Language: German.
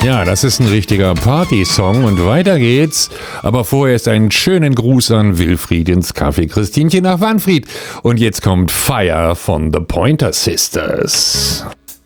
Ja, das ist ein richtiger Partysong und weiter geht's. Aber vorher ist einen schönen Gruß an Wilfried ins Café Christinchen nach Wanfried. Und jetzt kommt Fire von The Pointer Sisters.